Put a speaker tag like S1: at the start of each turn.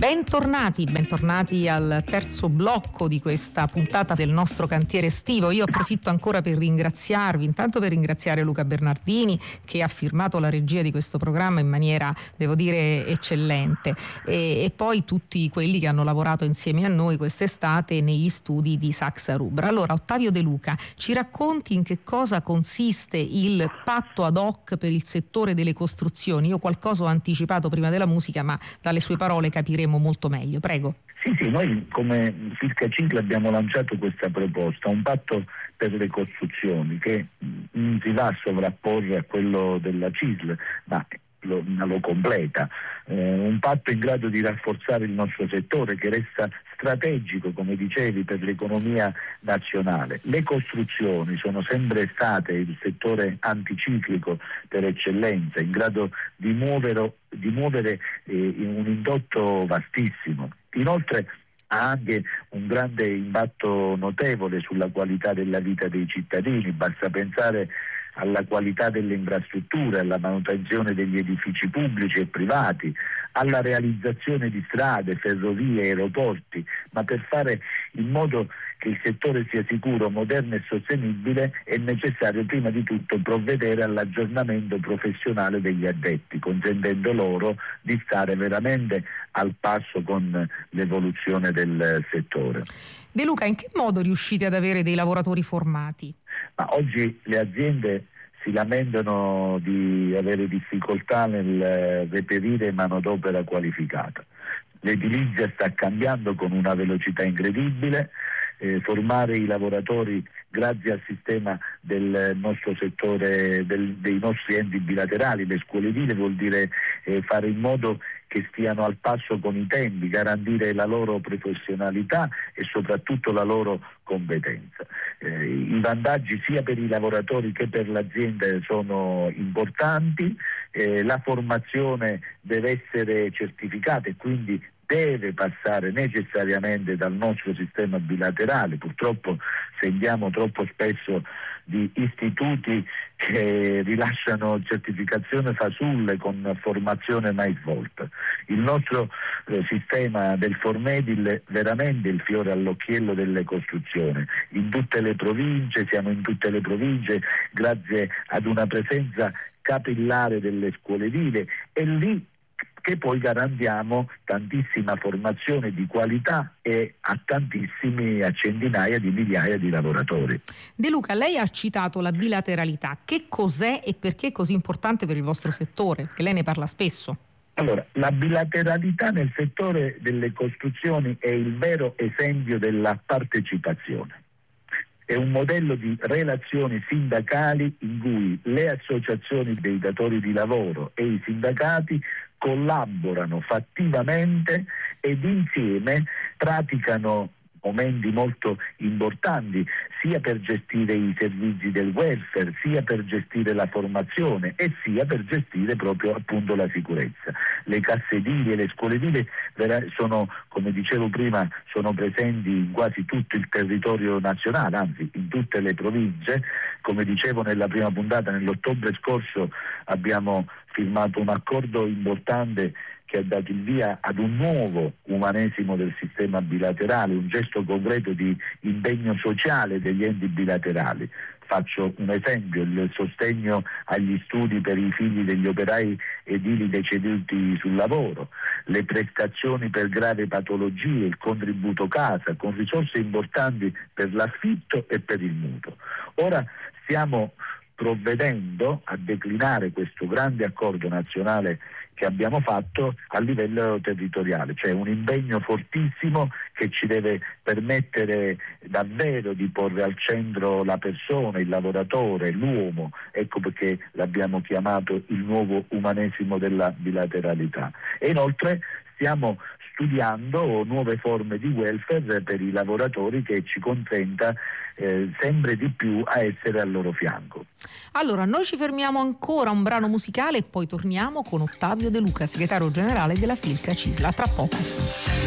S1: Bentornati al terzo blocco di questa puntata del nostro cantiere estivo. Io approfitto ancora per ringraziarvi, intanto per ringraziare Luca Bernardini che ha firmato la regia di questo programma in maniera, devo dire, eccellente, e poi tutti quelli che hanno lavorato insieme a noi quest'estate negli studi di Saxa Rubra. Allora, Ottavio De Luca, ci racconti in che cosa consiste il patto ad hoc per il settore delle costruzioni? Io qualcosa ho anticipato prima della musica, ma dalle sue parole capiremo molto meglio. Prego.
S2: Sì, noi come Filca CISL abbiamo lanciato questa proposta, un patto per le costruzioni che non si va a sovrapporre a quello della CISL, ma lo completa, un patto in grado di rafforzare il nostro settore che resta strategico, come dicevi, per l'economia nazionale. Le costruzioni sono sempre state il settore anticiclico per eccellenza, in grado di muovere un indotto vastissimo. Inoltre ha anche un grande impatto notevole sulla qualità della vita dei cittadini, basta pensare alla qualità delle infrastrutture, alla manutenzione degli edifici pubblici e privati, alla realizzazione di strade, ferrovie, aeroporti, ma per fare in modo che il settore sia sicuro, moderno e sostenibile è necessario prima di tutto provvedere all'aggiornamento professionale degli addetti, consentendo loro di stare veramente al passo con l'evoluzione del settore.
S1: De Luca, in che modo riuscite ad avere dei lavoratori formati?
S2: Ma oggi le aziende si lamentano di avere difficoltà nel reperire manodopera qualificata. L'edilizia sta cambiando con una velocità incredibile, formare i lavoratori grazie al sistema del nostro settore, dei nostri enti bilaterali, le scuole edili, vuol dire fare in modo che stiano al passo con i tempi, garantire la loro professionalità e soprattutto la loro competenza. I vantaggi sia per i lavoratori che per l'azienda sono importanti, la formazione deve essere certificata e quindi deve passare necessariamente dal nostro sistema bilaterale. Purtroppo sentiamo troppo spesso di istituti che rilasciano certificazione fasulle con formazione mai svolta. Il nostro sistema del Formedil è veramente il fiore all'occhiello delle costruzioni. In tutte le province, siamo in tutte le province grazie ad una presenza capillare delle scuole edili e lì che poi garantiamo tantissima formazione di qualità e a centinaia di migliaia di lavoratori.
S1: De Luca, lei ha citato la bilateralità. Che cos'è e perché è così importante per il vostro settore? Che lei ne parla spesso.
S2: Allora, la bilateralità nel settore delle costruzioni è il vero esempio della partecipazione. È un modello di relazioni sindacali in cui le associazioni dei datori di lavoro e i sindacati collaborano fattivamente ed insieme praticano momenti molto importanti sia per gestire i servizi del welfare, sia per gestire la formazione e sia per gestire proprio appunto la sicurezza. Le casse edili e le scuole edili sono, come dicevo prima, sono presenti in quasi tutto il territorio nazionale, anzi in tutte le province. Come dicevo nella prima puntata, nell'ottobre scorso abbiamo firmato un accordo importante che ha dato il via ad un nuovo umanesimo del sistema bilaterale, un gesto concreto di impegno sociale degli enti bilaterali. Faccio un esempio: il sostegno agli studi per i figli degli operai edili deceduti sul lavoro, le prestazioni per gravi patologie, il contributo casa, con risorse importanti per l'affitto e per il mutuo. Ora stiamo provvedendo a declinare questo grande accordo nazionale che abbiamo fatto a livello territoriale, cioè un impegno fortissimo che ci deve permettere davvero di porre al centro la persona, il lavoratore, l'uomo. Ecco perché l'abbiamo chiamato il nuovo umanesimo della bilateralità. E inoltre stiamo studiando nuove forme di welfare per i lavoratori che ci consenta sempre di più a essere al loro fianco.
S1: Allora, noi ci fermiamo ancora un brano musicale e poi torniamo con Ottavio De Luca, segretario generale della Filca CISL. A tra poco.